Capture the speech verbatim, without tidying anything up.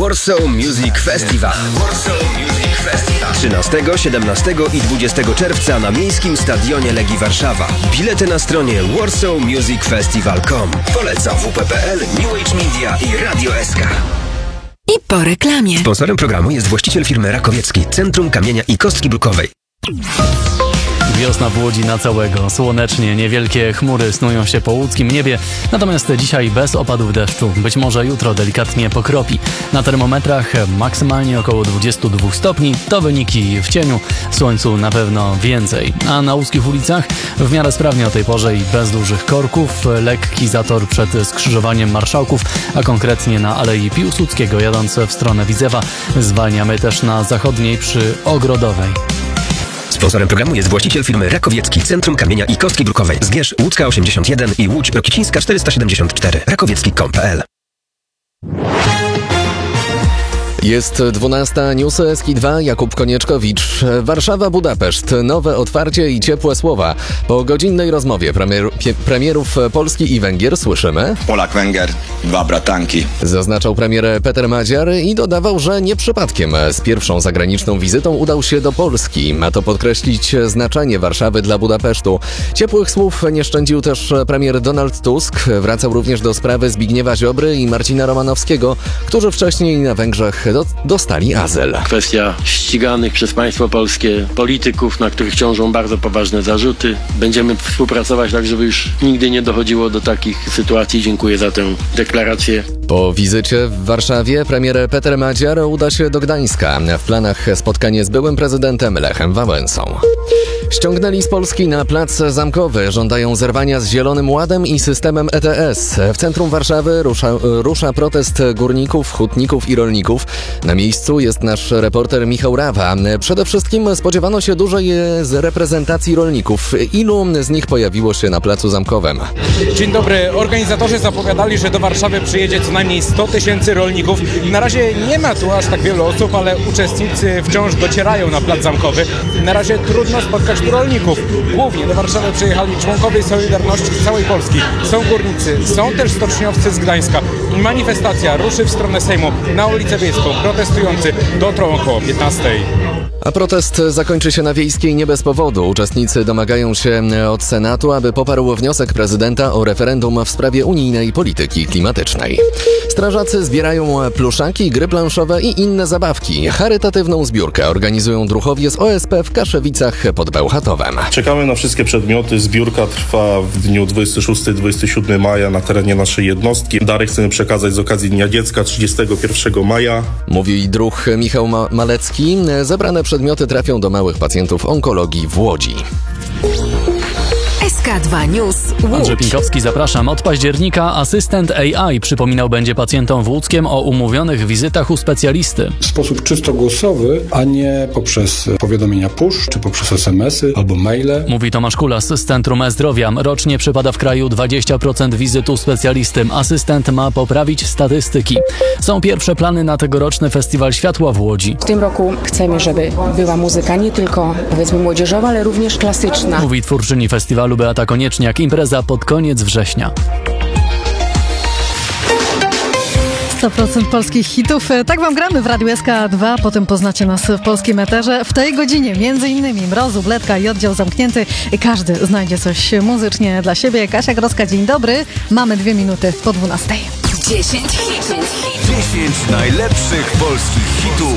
Warsaw Music Festival. Warsaw Music Festival. trzynastego, siedemnastego i dwudziestego czerwca na Miejskim Stadionie Legii Warszawa. Bilety na stronie warsaw music festival kropka com. Poleca w p p l, New Age Media i Radio S K. I po reklamie. Sponsorem programu jest właściciel firmy Rakowiecki, Centrum Kamienia i Kostki Brukowej. Wiosna w Łodzi na całego. Słonecznie, niewielkie chmury snują się po łódzkim niebie, natomiast dzisiaj bez opadów deszczu. Być może jutro delikatnie pokropi. Na termometrach maksymalnie około dwadzieścia dwa stopni. To wyniki w cieniu, w słońcu na pewno więcej. A na łódzkich ulicach w miarę sprawnie o tej porze i bez dużych korków. Lekki zator przed skrzyżowaniem Marszałków, a konkretnie na Alei Piłsudskiego jadąc w stronę Widzewa. Zwalniamy też na zachodniej przy Ogrodowej. Sponsorem programu jest właściciel firmy Rakowiecki, Centrum Kamienia i Kostki Brukowej. Zgierz Łódzka osiemdziesiąt jeden i Łódź Rokicińska czterysta siedemdziesiąt cztery. rakowiecki kropka com kropka p l. Jest dwunasta, newsy S K dwa, Jakub Konieczkowicz. Warszawa, Budapeszt, nowe otwarcie i ciepłe słowa. Po godzinnej rozmowie premier, pie, premierów Polski i Węgier słyszymy: Polak-Węgier, dwa bratanki. Zaznaczał premier Peter Madziar i dodawał, że nie przypadkiem z pierwszą zagraniczną wizytą udał się do Polski. Ma to podkreślić znaczenie Warszawy dla Budapesztu. Ciepłych słów nie szczędził też premier Donald Tusk. Wracał również do sprawy Zbigniewa Ziobry i Marcina Romanowskiego, którzy wcześniej na Węgrzech dostali azyl. Kwestia ściganych przez państwo polskie polityków, na których ciążą bardzo poważne zarzuty. Będziemy współpracować tak, żeby już nigdy nie dochodziło do takich sytuacji. Dziękuję za tę deklarację. Po wizycie w Warszawie premier Peter Madziar uda się do Gdańska. W planach spotkanie z byłym prezydentem Lechem Wałęsą. Ściągnęli z Polski na plac Zamkowy. Żądają zerwania z Zielonym Ładem i systemem E T S. W centrum Warszawy rusza, rusza protest górników, hutników i rolników. Na miejscu jest nasz reporter Michał Rawa. Przede wszystkim spodziewano się dużej reprezentacji rolników. Ilu z nich pojawiło się na placu Zamkowym? Dzień dobry. Organizatorzy zapowiadali, że do Warszawy przyjedzie co najmniej sto tysięcy rolników. Na razie nie ma tu aż tak wielu osób, ale uczestnicy wciąż docierają na plac Zamkowy. Na razie trudno spotkać tu rolników. Głównie do Warszawy przyjechali członkowie Solidarności z całej Polski. Są górnicy, są też stoczniowcy z Gdańska. Manifestacja ruszy w stronę Sejmu na ulicę Wiejską. Protestujący dotrą około piętnastej. A protest zakończy się na Wiejskiej nie bez powodu. Uczestnicy domagają się od Senatu, aby poparł wniosek prezydenta o referendum w sprawie unijnej polityki klimatycznej. Strażacy zbierają pluszaki, gry planszowe i inne zabawki. Charytatywną zbiórkę organizują druhowie z O S P w Kaszewicach pod Bełchatowem. Czekamy na wszystkie przedmioty. Zbiórka trwa w dniu dwudziestego szóstego do dwudziestego siódmego maja na terenie naszej jednostki. Dary chcemy przekazać z okazji Dnia Dziecka trzydziestego pierwszego maja. Mówi druh Michał Ma- Malecki. Zebrane przedmioty trafią do małych pacjentów onkologii w Łodzi. S K dwa News Łódź. Andrzej Pinkowski, zapraszam. Od października asystent A I przypominał będzie pacjentom w Łódzkiem o umówionych wizytach u specjalisty. W sposób czysto głosowy, a nie poprzez powiadomienia push, czy poprzez es em esy albo maile. Mówi Tomasz Kulas z Centrum E-Zdrowia. Rocznie przypada w kraju dwadzieścia procent wizyt u specjalisty. Asystent ma poprawić statystyki. Są pierwsze plany na tegoroczny Festiwal Światła w Łodzi. W tym roku chcemy, żeby była muzyka nie tylko, powiedzmy, młodzieżowa, ale również klasyczna. Mówi twórczyni festiwalu Beata Konieczniak. Impreza pod koniec września. sto procent polskich hitów. Tak wam gramy w Radiu S K dwa, potem poznacie nas w polskim eterze. W tej godzinie między innymi Mrozu, Bledka i Oddział Zamknięty. Każdy znajdzie coś muzycznie dla siebie. Kasia Grodzka, dzień dobry. Mamy dwie minuty po dwunastej. dziesięć hitów. dziesięć najlepszych polskich hitów.